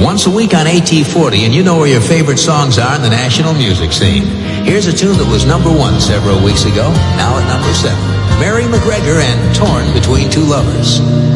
once a week on AT40, and you know where your favorite songs are in the national music scene. Here's a tune that was number 1 several weeks ago, now at number 7. Mary McGregor and Torn Between Two Lovers.